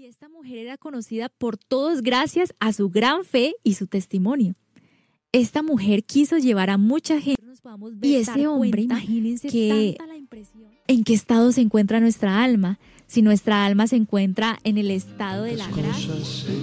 Y esta mujer era conocida por todos gracias a su gran fe y su testimonio. Esta mujer quiso llevar a mucha gente. Y ese hombre, imagínense en qué estado se encuentra nuestra alma. Si nuestra alma se encuentra en el estado de la gracia.